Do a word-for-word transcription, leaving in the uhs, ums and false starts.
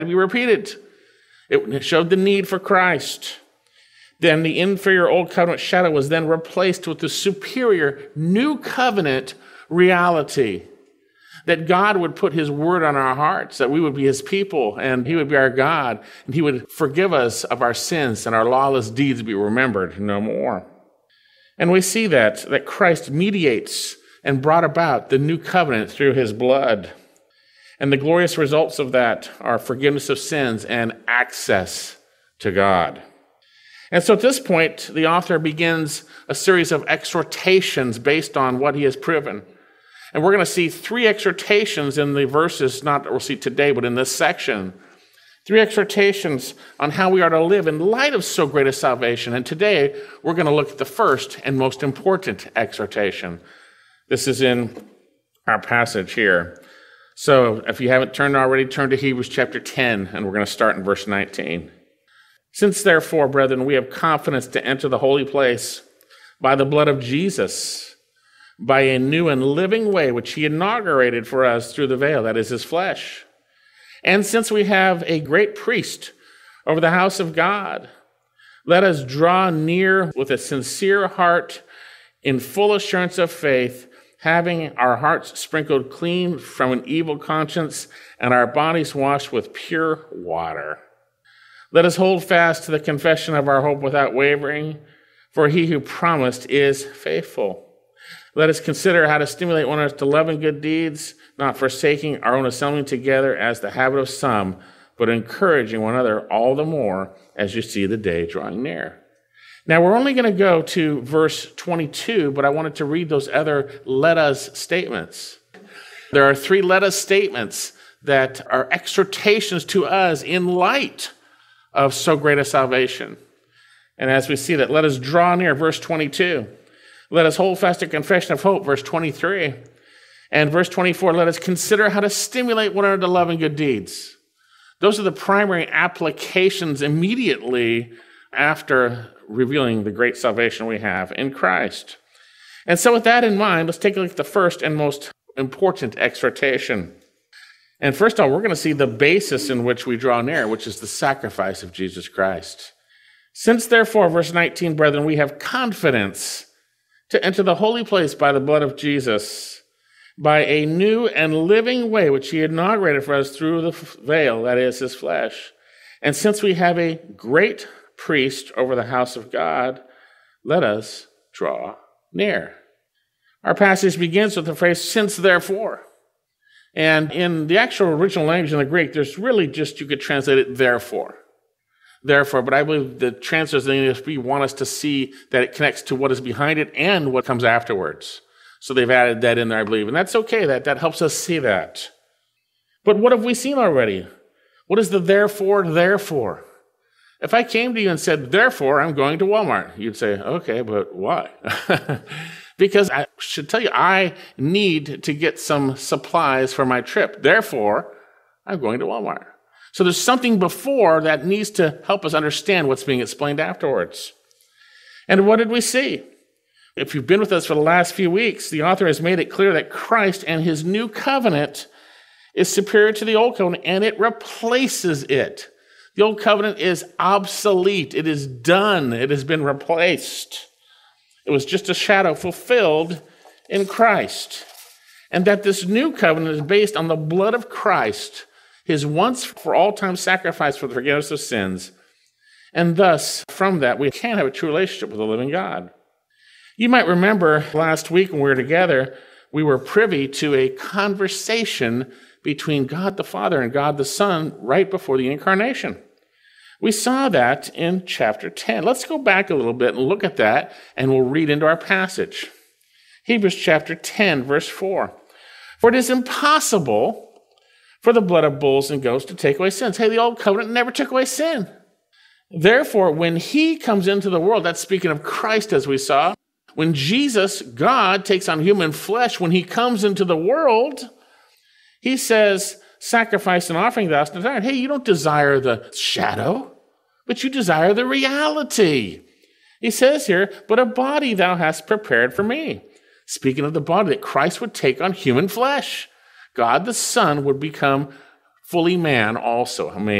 to be repeated. It showed the need for Christ. Then the inferior old covenant shadow was then replaced with the superior new covenant reality, that God would put his word on our hearts, that we would be his people, and he would be our God, and he would forgive us of our sins, and our lawless deeds be remembered no more. And we see that, that Christ mediates and brought about the new covenant through his blood. And the glorious results of that are forgiveness of sins and access to God. And so at this point, the author begins a series of exhortations based on what he has proven. And we're going to see three exhortations in the verses, not that we'll see today, but in this section. Three exhortations on how we are to live in light of so great a salvation. And today, we're going to look at the first and most important exhortation. This is in our passage here. So if you haven't turned already, turn to Hebrews chapter ten, and we're going to start in verse nineteen. Since therefore, brethren, we have confidence to enter the holy place by the blood of Jesus, by a new and living way which he inaugurated for us through the veil, that is his flesh. And since we have a great priest over the house of God, let us draw near with a sincere heart in full assurance of faith, having our hearts sprinkled clean from an evil conscience and our bodies washed with pure water. Let us hold fast to the confession of our hope without wavering, for he who promised is faithful. Let us consider how to stimulate one another to love and good deeds, not forsaking our own assembling together as the habit of some, but encouraging one another all the more as you see the day drawing near. Now, we're only going to go to verse twenty-two, but I wanted to read those other let us statements. There are three let us statements that are exhortations to us in light of so great a salvation. And as we see that, let us draw near, verse twenty-two. Let us hold fast to confession of hope, verse twenty-three. And verse twenty-four, let us consider how to stimulate one another to love and good deeds. Those are the primary applications immediately after revealing the great salvation we have in Christ. And so with that in mind, let's take a look at the first and most important exhortation. And first of all, we're going to see the basis in which we draw near, which is the sacrifice of Jesus Christ. Since therefore, verse nineteen, brethren, we have confidence to enter the holy place by the blood of Jesus, by a new and living way which he inaugurated for us through the veil, that is, his flesh. And since we have a great priest over the house of God, let us draw near. Our passage begins with the phrase, since therefore. And in the actual original language in the Greek, there's really just, you could translate it therefore. Therefore, but I believe the translators in the E S V want us to see that it connects to what is behind it and what comes afterwards. So they've added that in there, I believe. And that's okay. That, that helps us see that. But what have we seen already? What is the therefore there for? If I came to you and said, therefore, I'm going to Walmart, you'd say, okay, but why? Because I should tell you, I need to get some supplies for my trip. Therefore, I'm going to Walmart. So there's something before that needs to help us understand what's being explained afterwards. And what did we see? If you've been with us for the last few weeks, the author has made it clear that Christ and his new covenant is superior to the old covenant, and it replaces it. The old covenant is obsolete. It is done. It has been replaced. It was just a shadow fulfilled in Christ. And that this new covenant is based on the blood of Christ, his once for all time sacrifice for the forgiveness of sins. And thus, from that, we can have a true relationship with the living God. You might remember last week when we were together, we were privy to a conversation between God the Father and God the Son right before the incarnation. We saw that in chapter ten. Let's go back a little bit and look at that, and we'll read into our passage. Hebrews chapter ten, verse four. For it is impossible for the blood of bulls and goats to take away sins. Hey, the old covenant never took away sin. Therefore, when he comes into the world, that's speaking of Christ as we saw, when Jesus, God, takes on human flesh, when he comes into the world, he says, sacrifice and offering thou hast desired. Hey, you don't desire the shadow, but you desire the reality. He says here, but a body thou hast prepared for me. Speaking of the body, that Christ would take on human flesh. God the Son would become fully man also.